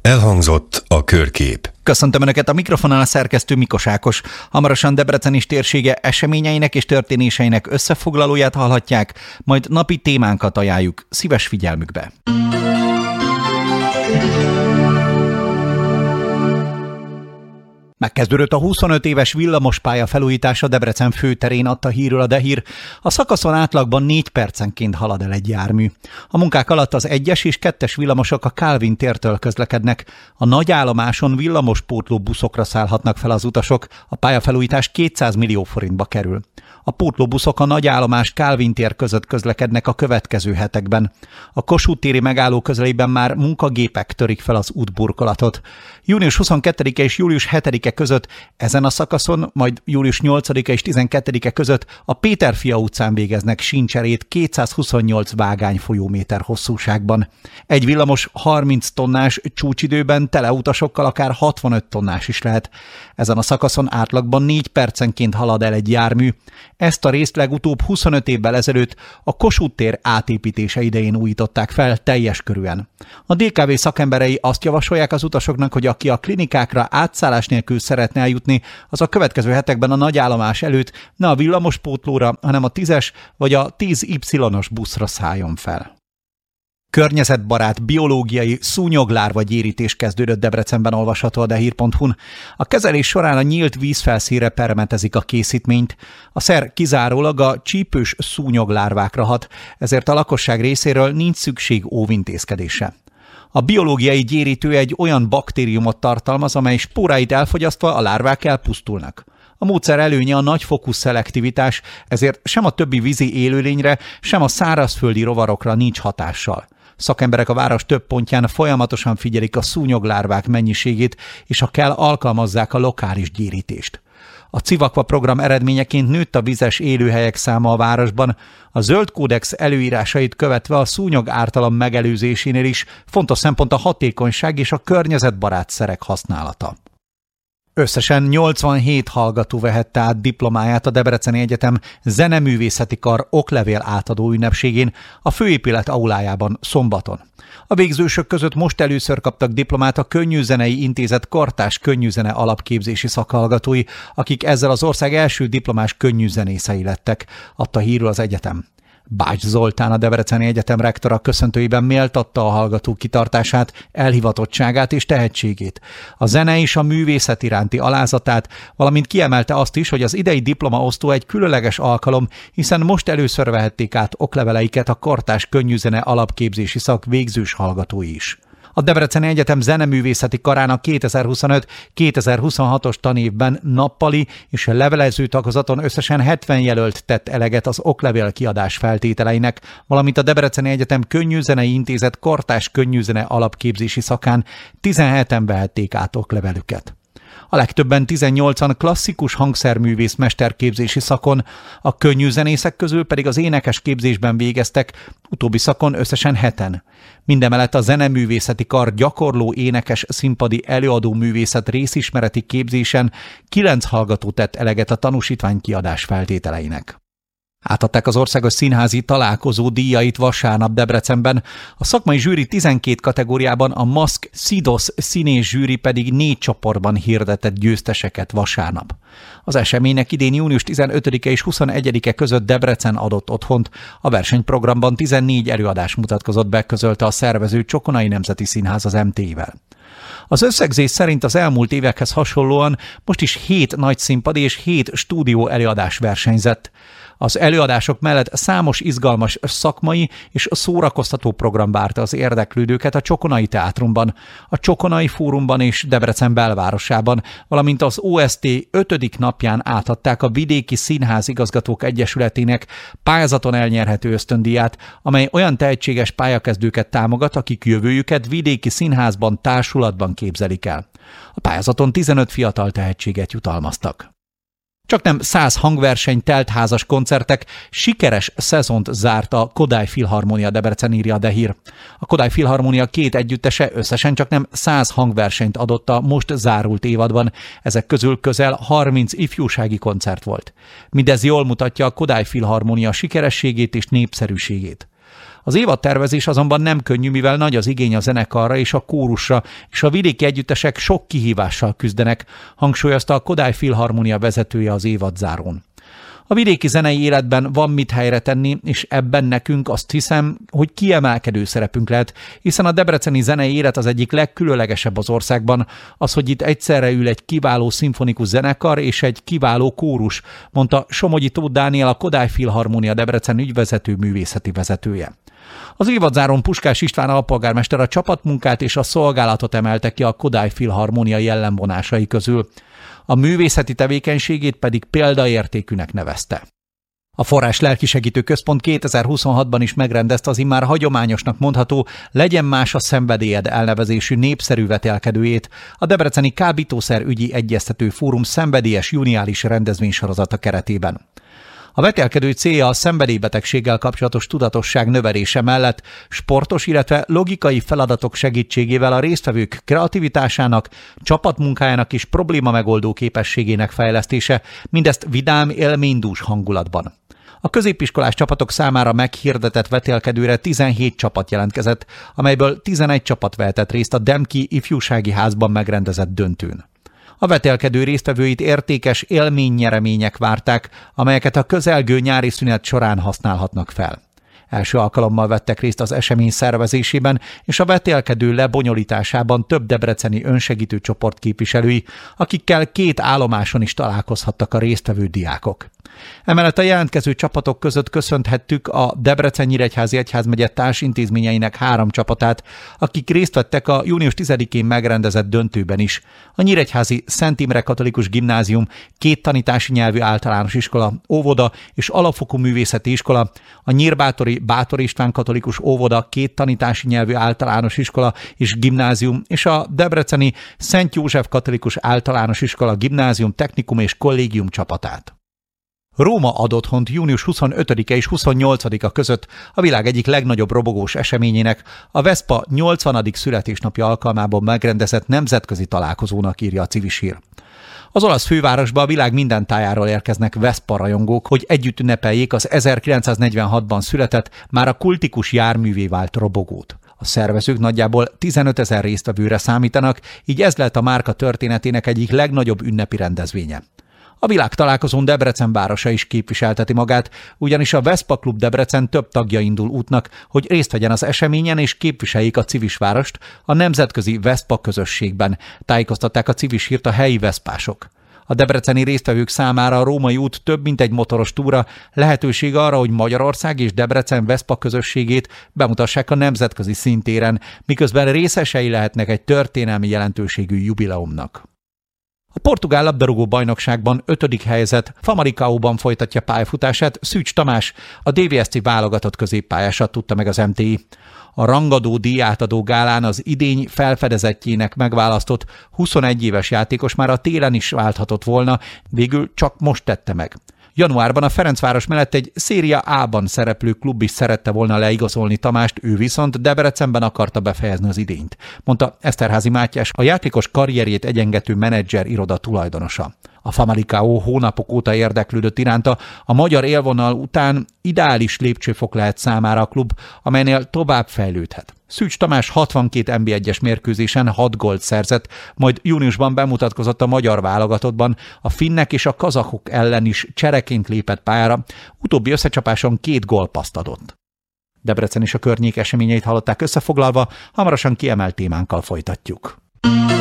Elhangzott a körkép. Köszöntöm Önöket, a mikrofonál a szerkesztő Mikos Ákos. Hamarosan Debrecen és térsége eseményeinek és történéseinek összefoglalóját hallhatják, majd napi témánkat ajánljuk. Szíves figyelmükbe! Megkezdődött a 25 éves villamospálya felújítása Debrecen főterén, adta hírül a Dehír. A szakaszon átlagban 4 percenként halad el egy jármű. A munkák alatt az 1-es és 2-es villamosok a Kálvin tértől közlekednek. A nagy állomáson villamospótló buszokra szállhatnak fel az utasok. A pályafelújítás 200 millió forintba kerül. A pótlóbuszok a nagy állomás Kálvin tér között közlekednek a következő hetekben. A Kossuth téri megálló közelében már munkagépek törik fel az útburkolatot. Június 22-e és július 7-e között ezen a szakaszon, majd július 8-e és 12-e között a Péterfia utcán végeznek síncserét 228 vágányfolyóméter hosszúságban. Egy villamos 30 tonnás csúcsidőben tele utasokkal akár 65 tonnás is lehet. Ezen a szakaszon átlagban 4 percenként halad el egy jármű. Ezt a részt legutóbb 25 évvel ezelőtt a Kossuth tér átépítése idején újították fel teljes körűen. A DKV szakemberei azt javasolják az utasoknak, hogy aki a klinikákra átszállás nélkül szeretne eljutni, az a következő hetekben a nagy állomás előtt ne a villamospótlóra, hanem a 10-es vagy a 10Y-os buszra szálljon fel. Környezetbarát biológiai szúnyoglárva gyérítés kezdődött Debrecenben, olvasható a dehír.hu-n. A kezelés során a nyílt vízfelszínre permetezik a készítményt. A szer kizárólag a csípős szúnyoglárvákra hat, ezért a lakosság részéről nincs szükség óvintézkedésre. A biológiai gyérítő egy olyan baktériumot tartalmaz, amely spóráit elfogyasztva a lárvák elpusztulnak. A módszer előnye a nagyfokú szelektivitás, ezért sem a többi vízi élőlényre, sem a szárazföldi rovarokra nincs hatással. Szakemberek a város több pontján folyamatosan figyelik a szúnyoglárvák mennyiségét, és ha kell, alkalmazzák a lokális gyérítést. A Civakva program eredményeként nőtt a vizes élőhelyek száma a városban. A zöld kódex előírásait követve a szúnyog ártalom megelőzésénél is fontos szempont a hatékonyság és a környezetbarát szerek használata. Összesen 87 hallgató vehette át diplomáját a Debreceni Egyetem zeneművészeti kar oklevél átadó ünnepségén a főépület aulájában szombaton. A végzősök között most először kaptak diplomát a Könnyűzenei Intézet kartás könnyűzene alapképzési szakhallgatói, akik ezzel az ország első diplomás könnyűzenészei lettek, adta hírül az egyetem. Bács Zoltán, a Debreceni Egyetem rektora köszöntőiben méltatta a hallgatók kitartását, elhivatottságát és tehetségét, a zene és a művészet iránti alázatát, valamint kiemelte azt is, hogy az idei diplomaosztó egy különleges alkalom, hiszen most először vehették át okleveleiket a kartás könnyűzene alapképzési szak végzős hallgatói is. A Debreceni Egyetem zeneművészeti karának 2025-2026-os tanévben nappali és levelező tagozaton összesen 70 jelölt tett eleget az oklevél kiadás feltételeinek, valamint a Debreceni Egyetem Könnyűzenei Intézet kartás könnyűzene alapképzési szakán 17-en vehették át oklevelüket. A legtöbben 18-an klasszikus hangszerművész mesterképzési szakon, a könnyűzenészek közül pedig az énekes képzésben végeztek, utóbbi szakon összesen 7-en. Mindemellett a zeneművészeti kar gyakorló énekes színpadi előadó művészet részismereti képzésen 9 hallgató tett eleget a tanúsítványkiadás feltételeinek. Átadták az országos színházi találkozó díjait vasárnap Debrecenben, a szakmai zsűri 12 kategóriában, a Maszk Szidosz színés zsűri pedig 4 csoportban hirdetett győzteseket vasárnap. Az eseménynek idén június 15-e és 21-e között Debrecen adott otthont, a versenyprogramban 14 előadás mutatkozott be, közölte a szervező Csokonai Nemzeti Színház az MT-vel. Az összegzés szerint az elmúlt évekhez hasonlóan most is 7 nagy színpadi és 7 stúdió előadás versenyzett. Az előadások mellett számos izgalmas szakmai és szórakoztató program várta az érdeklődőket a Csokonai Teátrumban, a Csokonai Fórumban és Debrecen belvárosában, valamint az OST 5. napján átadták a Vidéki Színházigazgatók Egyesületének pályázaton elnyerhető ösztöndíját, amely olyan tehetséges pályakezdőket támogat, akik jövőjüket vidéki színházban, társulatban képzelik el. A pályázaton 15 fiatal tehetséget jutalmaztak. Csaknem 100 hangverseny, teltházas koncertek, sikeres szezont zárt a Kodály Filharmónia Debrecen, írja a Dehír. A Kodály Filharmónia 2 együttese összesen csaknem 100 hangversenyt adott a most zárult évadban, ezek közül közel 30 ifjúsági koncert volt. Mindez jól mutatja a Kodály Filharmónia sikerességét és népszerűségét. Az évadtervezés azonban nem könnyű, mivel nagy az igény a zenekarra és a kórusra, és a vidéki együttesek sok kihívással küzdenek, hangsúlyozta a Kodály Filharmónia vezetője az évadzárón. A vidéki zenei életben van mit helyre tenni, és ebben nekünk azt hiszem, hogy kiemelkedő szerepünk lehet, hiszen a debreceni zenei élet az egyik legkülönlegesebb az országban, az, hogy itt egyszerre ül egy kiváló szimfonikus zenekar és egy kiváló kórus, mondta Somogyi Tóth Dániel, a Kodály Filharmónia Debrecen ügyvezető művészeti vezetője. Az évadzáron Puskás István alpolgármester a csapatmunkát és a szolgálatot emelte ki a Kodály Filharmónia jellemvonásai közül. A művészeti tevékenységét pedig példaértékűnek nevezte. A Forrás Lelkisegítő Központ 2026-ban is megrendezte az immár hagyományosnak mondható Legyen más a szenvedélyed elnevezésű népszerű vetélkedőjét, a Debreceni Kábítószer ügyi egyeztető fórum szenvedélyes júniális rendezvénysorozata keretében. A vetélkedő célja a szenvedélybetegséggel kapcsolatos tudatosság növelése mellett sportos, illetve logikai feladatok segítségével a résztvevők kreativitásának, csapatmunkájának és problémamegoldó képességének fejlesztése, mindezt vidám, élménydús hangulatban. A középiskolás csapatok számára meghirdetett vetélkedőre 17 csapat jelentkezett, amelyből 11 csapat vehetett részt a Demki ifjúsági házban megrendezett döntőn. A vetélkedő résztvevőit értékes élménynyeremények várták, amelyeket a közelgő nyári szünet során használhatnak fel. Első alkalommal vettek részt az esemény szervezésében és a vetélkedő lebonyolításában több debreceni önsegítő csoport képviselői, akikkel 2 állomáson is találkozhattak a résztvevő diákok. Emellett a jelentkező csapatok között köszönthettük a Debrecen-Nyíregyházi Egyházmegye társintézményeinek 3 csapatát, akik részt vettek a június 10-én megrendezett döntőben is. A Nyíregyházi Szent Imre Katolikus Gimnázium, 2 tanítási nyelvű általános iskola, óvoda és alapfokú művészeti iskola, a nyírbátori Bátor István Katolikus óvoda, 2 tanítási nyelvű általános iskola és gimnázium, és a debreceni Szent József Katolikus Általános Iskola, Gimnázium, Technikum és Kollégium csapatát. Róma ad otthont június 25-e és 28-a között a világ egyik legnagyobb robogós eseményének, a Vespa 80. születésnapja alkalmából megrendezett nemzetközi találkozónak, írja a Civis Hír. Az olasz fővárosba a világ minden tájáról érkeznek Vespa rajongók, hogy együtt ünnepeljék az 1946-ban született, már a kultikus járművé vált robogót. A szervezők nagyjából 15 000 résztvevőre számítanak, így ez lett a márka történetének egyik legnagyobb ünnepi rendezvénye. A világtalálkozón Debrecen városa is képviselteti magát, ugyanis a Vespa Klub Debrecen több tagja indul útnak, hogy részt vegyen az eseményen és képviseljék a Civisvárost a nemzetközi Vespa közösségben, tájékoztatták a Civis Hírt a helyi veszpások. A debreceni résztvevők számára a római út több mint egy motoros túra, lehetőség arra, hogy Magyarország és Debrecen Vespa közösségét bemutassák a nemzetközi szintéren, miközben részesei lehetnek egy történelmi jelentőségű jubileumnak. A portugál labdarúgó bajnokságban 5. helyezett Famalicãóban folytatja pályafutását Szűcs Tamás, a DVSC válogatott középpályásat tudta meg az MTI. A rangadó díjátadó gálán az idény felfedezettjének megválasztott 21 éves játékos már a télen is válthatott volna, végül csak most tette meg. Januárban a Ferencváros mellett egy Széria A-ban szereplő klub is szerette volna leigazolni Tamást, ő viszont Debrecenben akarta befejezni az idényt, mondta Eszterházy Mátyás, a játékos karrierjét egyengető menedzser iroda tulajdonosa. A Famalicão hónapok óta érdeklődött iránta, a magyar élvonal után ideális lépcsőfok lehet számára a klub, amelynél tovább fejlődhet. Szűcs Tamás 62 NB1-es mérkőzésen 6 gólt szerzett, majd júniusban bemutatkozott a magyar válogatottban, a finnek és a kazahok ellen is csereként lépett pályára, utóbbi összecsapáson 2 gólpasszt adott. Debrecen és a környék eseményeit hallották összefoglalva, hamarosan kiemelt témánkkal folytatjuk.